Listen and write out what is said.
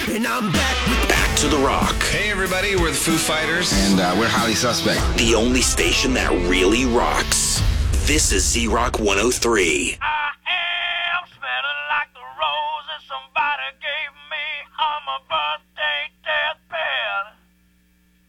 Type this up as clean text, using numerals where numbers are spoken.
And I'm back with Back to the Rock. Hey everybody, we're the Foo Fighters. And we're highly suspect. The only station that really rocks. This is Z-Rock 103. I am smelling like the roses somebody gave